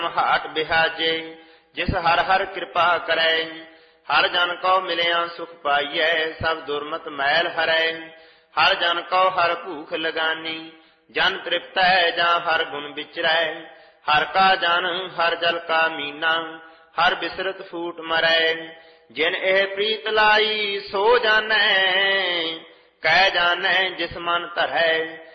Hot ਬਿਹਾਜੇ ਜਿਸ ਹਰ ਹਰ ਕਿਰਪਾ ਕਰੈ। ਹਰ ਜਨ ਕੋ ਮਿਲਿਆ ਸੁਖ ਪਾਈਐ ਸਭ ਦੁਰਮਤ ਮੈਲ ਹਰੈ। ਹਰ ਜਨ ਕੋ ਹਰ ਭੂਖ ਲਗਾਨੀ ਜਨ ਤ੍ਰਿਪਤੈ ਜਾਂ ਹਰ ਗੁਣ ਵਿਚਰੈ। ਹਰ ਕਾ ਜਨ ਹਰ ਜਲ ਕਾ ਮੀਨਾ ਹਰ ਬਿਸਰਤ ਫੂਟ ਮਰੈ। ਜਿਨ ਇਹ ਪ੍ਰੀਤ ਲਾਈ ਸੋ ਜਾਣੈ ਕਹਿ ਜਾਣੈ ਜਿਸ ਮਨ ਧਰੈ।